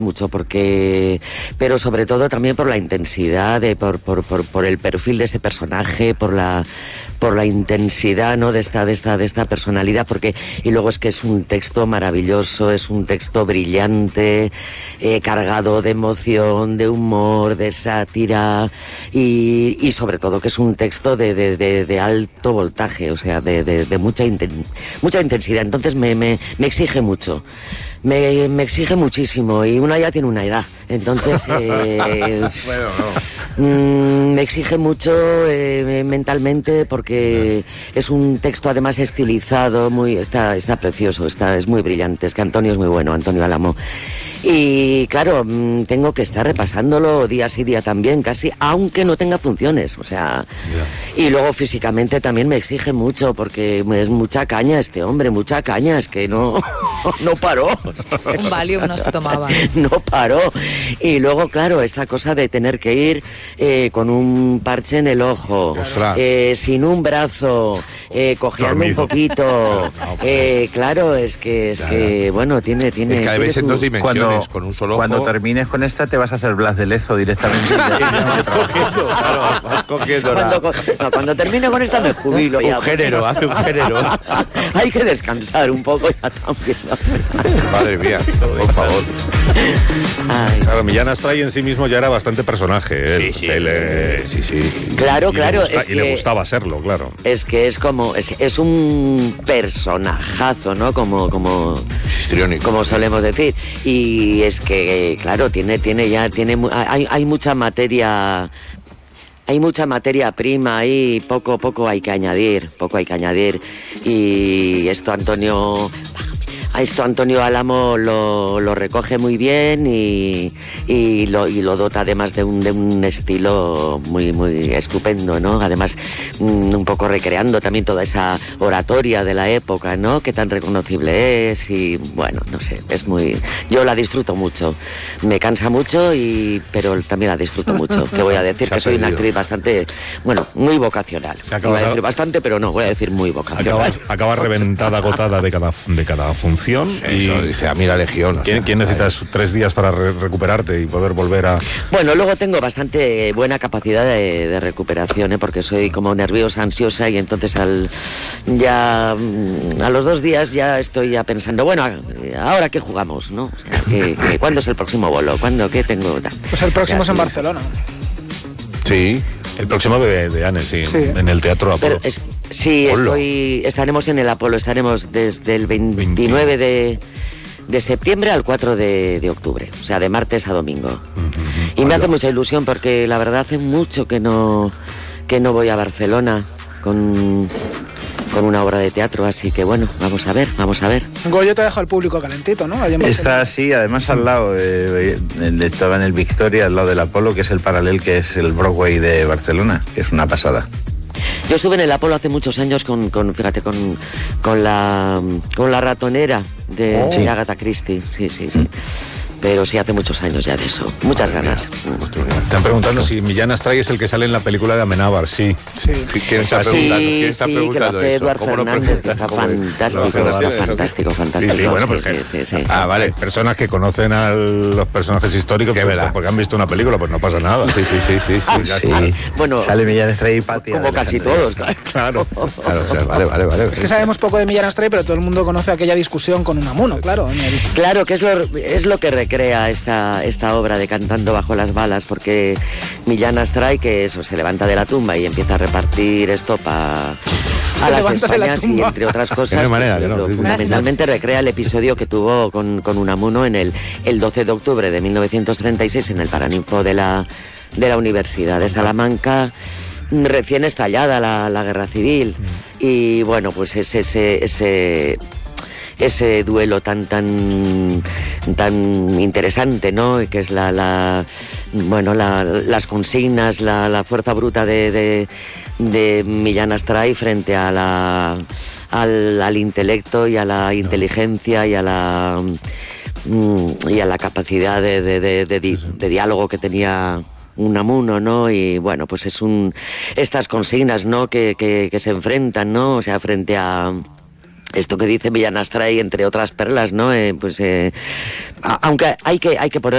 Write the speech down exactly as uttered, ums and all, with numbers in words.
mucho porque, pero sobre todo también por la intensidad, de, por, por, por, por el perfil de ese personaje, por la, por la intensidad, ¿no? de esta, de esta, de esta personalidad, porque y luego es que es un texto maravilloso, es un texto brillante, eh, cargado de emoción, de humor, de sátira y, y sobre todo que es un texto de, de, de, de alto voltaje, o sea, de, de, de mucha inten, mucha intensidad. Entonces me, me, me exige mucho. Me, me exige muchísimo y una ya tiene una edad, entonces eh, bueno, no. mmm, me exige mucho eh, mentalmente porque es un texto además estilizado, muy está está precioso, está es muy brillante, es que Antonio es muy bueno, Antonio Álamo. Y claro, mmm, tengo que estar repasándolo día sí día también, casi, aunque no tenga funciones, o sea... Yeah. Y luego físicamente también me exige mucho, porque es mucha caña este hombre, mucha caña, es que no, no paró. Un Valium no se tomaba. No paró. Y luego, claro, esta cosa de tener que ir eh, con un parche en el ojo, eh, sin un brazo, eh, cojearme un poquito. eh, claro, es que, es ya, que ya. bueno, tiene... tiene es que a veces en dos dimensiones. Cuando, con un solo ojo. Cuando termines con esta te vas a hacer Blas de Lezo directamente. vas cogiendo, claro, vas cogiendo cuando, co no, cuando termine con esta me jubilo. Un ya, género, hace un género. Hay que descansar un poco ya también. Madre mía, por favor. Ay. Claro, Millán Astray en sí mismo ya era bastante personaje. Él, sí, sí, él, eh, sí, sí. Claro, y claro. Le gusta, es y que, le gustaba serlo, claro. Es que es como, es, es un personajazo, ¿no? Como, como, como solemos decir. Y es que, claro, tiene, tiene ya, tiene, hay, hay mucha materia. Hay mucha materia prima ahí, poco, poco hay que añadir, poco hay que añadir. Y esto Antonio, a esto Antonio Álamo lo, lo recoge muy bien y, y, lo, y lo dota además de un, de un estilo muy, muy estupendo, ¿no? Además, un poco recreando también toda esa oratoria de la época, ¿no? Que tan reconocible es y, bueno, no sé, es muy... Yo la disfruto mucho. Me cansa mucho, y pero también la disfruto mucho. Que voy a decir que soy una actriz bastante, bueno, muy vocacional. Se acaba, voy a decir bastante, pero no, voy a decir muy vocacional. Acaba, acaba reventada, agotada de cada, de cada función. Eso, y dice, a mí la legión. ¿Quién, o sea, ¿quién necesitas tres días para re recuperarte y poder volver a...? Bueno, luego tengo bastante buena capacidad de, de recuperación, ¿eh? Porque soy como nerviosa, ansiosa, y entonces al ya a los dos días ya estoy ya pensando, bueno, ¿ahora qué jugamos, no? O sea, ¿qué, qué, ¿cuándo es el próximo bolo? ¿Cuándo? ¿Qué tengo? Pues el próximo es en Barcelona. Sí. El próximo de, de Anne, sí, sí, en el Teatro Apolo. Pero es, sí, estoy, estaremos en el Apolo, estaremos desde el veintinueve de, de septiembre al cuatro de, de octubre, o sea, de martes a domingo. Uh-huh. Y me hace mucha ilusión porque la verdad hace mucho que no, que no voy a Barcelona con... con una obra de teatro, así que bueno, vamos a ver, vamos a ver. Goyo te deja al público calentito, ¿no? Está así, además al lado, eh, estaba en el Victoria, al lado del Apolo, que es el paralel, que es el Broadway de Barcelona, que es una pasada. Yo estuve en el Apolo hace muchos años con, con fíjate, con, con la con la ratonera de, oh. de Agatha Christie, sí, sí, sí. Pero sí, hace muchos años ya de eso. Muchas Madre ganas. Mía. Están preguntando si Millán Astray es el que sale en la película de Amenábar. Sí. Sí. ¿Quién está preguntando? Sí, ¿Quién está sí, preguntando que lo hace eso? Eduard Fernández, que está fantástico, está fantástico, fantástico. Sí, sí, bueno, sí, sí, sí, sí. Ah, vale. Personas que conocen a los personajes históricos porque, porque han visto una película, pues no pasa nada. Sí, sí, sí, sí. sí, sí. sí. Bueno, sale Millán Astray y Patia. Como casi todos, claro. Claro. Claro, o sea, vale, vale, vale. Es que sabemos poco de Millán Astray, pero todo el mundo conoce aquella discusión con Unamuno, claro. Claro, que es lo, es lo que recrea esta esta obra de Cantando bajo las balas, porque Millán Astray, que eso, se levanta de la tumba y empieza a repartir estopa a las Españas y entre otras cosas, manera, pues, no, lo, fundamentalmente recrea el episodio que tuvo con, con Unamuno en el, el doce de octubre de mil novecientos treinta y seis en el Paraninfo de la, de la Universidad de Salamanca, recién estallada la, la guerra civil. Y bueno, pues es ese... ese ese duelo tan tan tan interesante, ¿no? Que es la, la bueno la, las consignas, la, la fuerza bruta de, de, de Millán Astray frente a la al, al intelecto y a la inteligencia y a la y a la capacidad de, de, de, de, de, de diálogo que tenía Unamuno, ¿no? Y bueno, pues es un estas consignas, ¿no? Que, que, que se enfrentan, ¿no? O sea, frente a esto que dice Millán Astray, entre otras perlas, ¿no? Eh, pues, eh, a, aunque hay que, hay que poner